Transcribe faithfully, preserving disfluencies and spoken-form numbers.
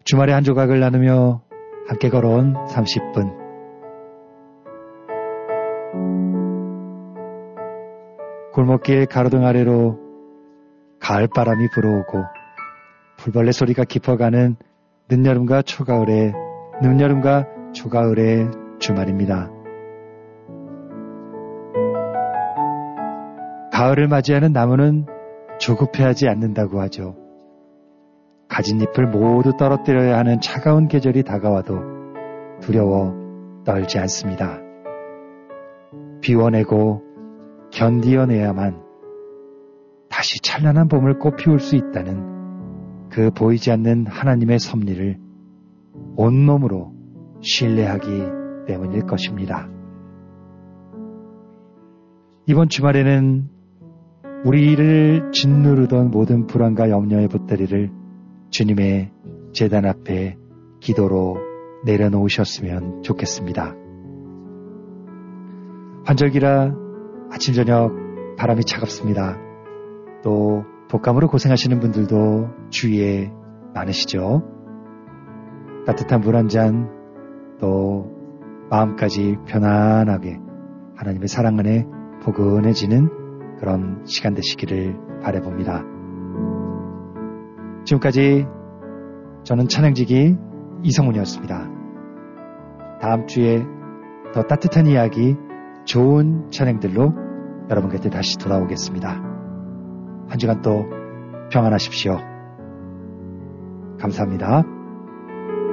주말에 한 조각을 나누며 함께 걸어온 삼십 분. 골목길 가로등 아래로 가을바람이 불어오고 풀벌레 소리가 깊어가는 늦여름과 초가을의 늦여름과 초가을의 주말입니다. 가을을 맞이하는 나무는 조급해하지 않는다고 하죠. 가진 잎을 모두 떨어뜨려야 하는 차가운 계절이 다가와도 두려워 떨지 않습니다. 비워내고 견디어내야만 다시 찬란한 봄을 꽃피울 수 있다는 그 보이지 않는 하나님의 섭리를 온몸으로 신뢰하기 때문일 것입니다. 이번 주말에는 우리를 짓누르던 모든 불안과 염려의 보따리를 주님의 제단 앞에 기도로 내려놓으셨으면 좋겠습니다. 환절기라 아침 저녁 바람이 차갑습니다. 또 독감으로 고생하시는 분들도 주위에 많으시죠. 따뜻한 물 한 잔, 또 마음까지 편안하게 하나님의 사랑 안에 포근해지는 그런 시간 되시기를 바라봅니다. 지금까지 저는 찬양지기 이성훈이었습니다. 다음 주에 더 따뜻한 이야기, 좋은 찬양들로 여러분 곁에 다시 돌아오겠습니다. 한 주간 또 평안하십시오. 감사합니다.